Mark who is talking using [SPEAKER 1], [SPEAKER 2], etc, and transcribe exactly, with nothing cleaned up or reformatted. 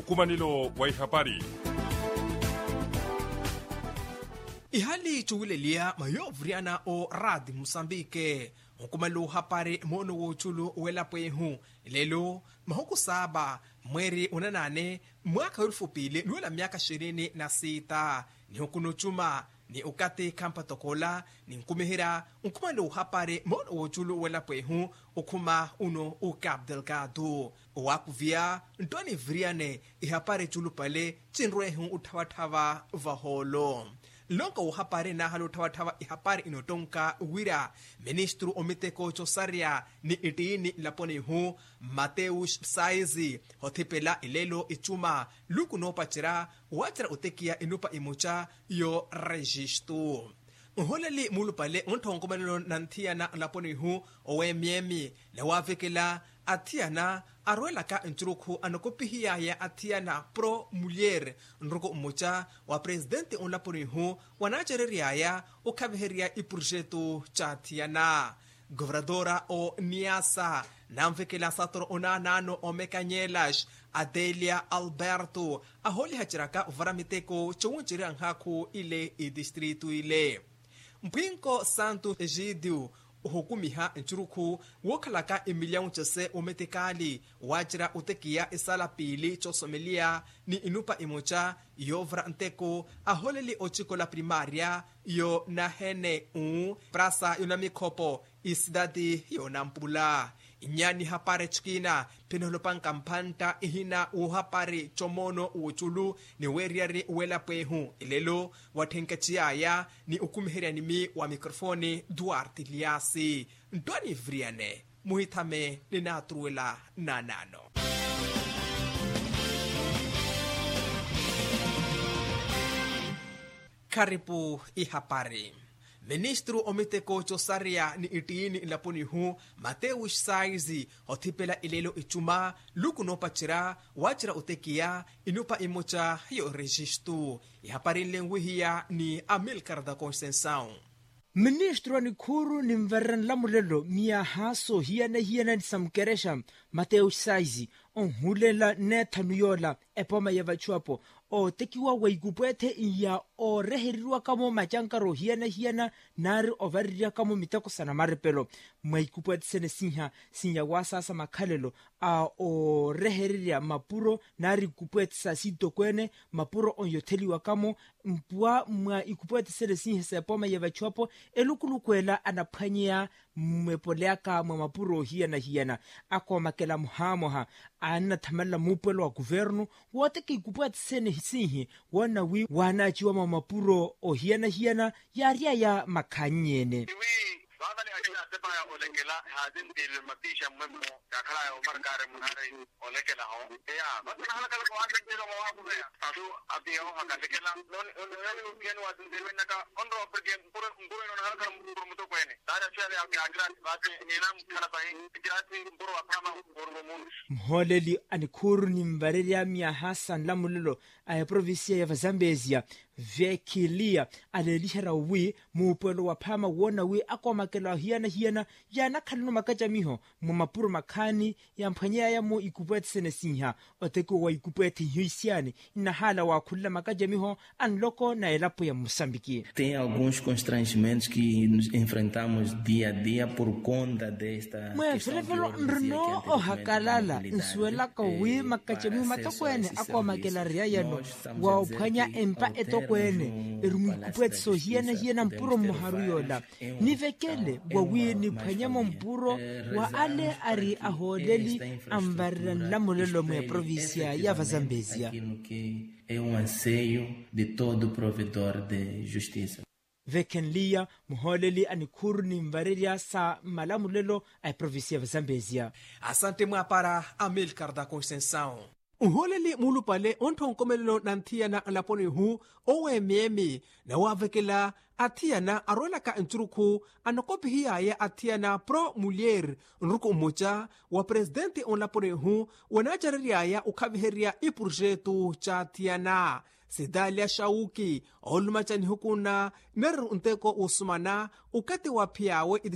[SPEAKER 1] Mpukumanilo wa ihabari.
[SPEAKER 2] Ihali chugulelia mayovriana o radi Mosambike. Mpukumanilo hapari mono wochulu welapwehu. Lelo mahuku saba mweri unanane mwaka ulfu pili nuela miaka shirini na sita. Ni hukuno chuma ni ukate kampa tokola ni nkumihira nkumalo hapare mono wochulu welapwehu ukuma uno ukab delgado. Uwakuvia ntoni vriane ihapare chulu pale chinruehu utawatawa vaholo. Lonka uhapare na halo tawatawa ihapare inotonka wira ministru omiteko chosaria ni itiini lapone hu Mateus Saizi hotipela ilelo ichuma luku no pachira wachira utekia inupa imucha yo registu. Uholeli mulupale untongkomanilo nantiana lapone hu owe miemi na wavikila atiana arwela ka nchuruku anokopihia ya atiana pro mulier nruko umocha wa presidente unlaponi hu wanachereria ya ukabiheria iprojeto cha atiana. Governadora o Niasa namvikila satoro onanano o Mekanyelas Adelia Alberto aholi hachiraka uvaramiteko chowunchiri anhaku ile idistritu ile. Mpinko Santo Egidio uhukumiha nchuruku wokalaka emilion chese umetekali wajira utekia isala pili chosomelia ni inupa imocha yovra nteko aholeli ochiko la primaria yo nahene u prasa yonamikopo isidadi yonampula. Inyani hapare chikina pinolopan kampanta ihina uhapare chomono uchulu ni weriari welapwehu ilelo watenkachiaya ni ukumihiria nimi wa mikrofoni Duarte Liasi Ntoni Vriane muhitame linatruela nanano. Karibu ihapari. Ministru omiteko chosaria ni itiini laponi hu Mateus Saizi hotipela ilelo ichuma luku no pachira wachira utekia inupa imocha yo registu. Ihapari lengwihia ni Amilcar da Conceição.
[SPEAKER 3] Ministro ni kuru ni mveran lamulelo mia haso hiana hiana ni samkeresha Mateus Saizi on hulela netanuyola epoma yevachuapo o tekiwa waigupwete iya o reherirwa kamo machankaro hiana hiana nari ovariria kamo mitako sana maripelo maigupwete sene sinha sinya wasasa makhalelo a o reheriria mapuro nari kupwete sa sito kwene mapuro on yoteliwa kamo mpua mwa ikupwete sene sinha sepoma yevachuapo elukulukwela anaphwanyia mwepoleaka mwa mapuro hiana hiana ako makela muhamoha ana thamala mupelo wa guvernu wote ki kupwete sene hisihi wana wi wanachiwa mwa mapuro o hiana hiana yaria ya makanyene.
[SPEAKER 4] Bada ni ajina sepa ya olekela hadin dil matisha mwemo kakala ya umar kare munare olekela ho ya bada hala kala ko hadin dil mo hapo ya sadu abiyo hakalekela non non upiano hadin dil naka onro pergen pura ngure non hala kala muro muto ko ene dara chale ya agra bate enam kala bai tirati buru apama buru mun
[SPEAKER 3] mholeli anikhuru ni mvareria mia Hassan lamulelo a provinsia ya Zambezia vekilia alelihera wi mupelo wa phama wona wi akomakela hiana hiana yana khalino makacha miho mu mapuro makhani ya mphanya ya mo ikupwete sene sinha oteko wa ikupwete hisiani ina hala wa khulla makacha miho anloko na elapo ya Mosambiki.
[SPEAKER 5] Tem alguns constrangimentos que nos enfrentamos dia a dia por conta desta
[SPEAKER 3] questão no o hakalala nsuela ko wi makacha miho matokwene akomakela ria yano wa phanya empa eto kwene erumukupwete so hiana hiana mpuro muharuyola nivekele wawi ni phanyamo mpuro wa ale ari aholeli ambaran lamulelo mwe provincia ya Zambezia.
[SPEAKER 5] É um anseio de todo provedor de justiça.
[SPEAKER 3] Vekenlia muholeli anikhuru ni mvareria sa malamulelo a provincia ya Zambezia.
[SPEAKER 2] Asante mwapara Amilcar da Conceição. Uholeli mulupale ontonkomelelo nantiana laponi hu owe miemi na wavekela atiana arola ka nchuruku anokopihia ya atiana pro mulier nruko umocha wa presidente on laponi hu wanajareria ya ukabiheria iprojeto cha atiana. Sedalia Shauki olumachani hukuna neru unteko usumana ukate wa piawe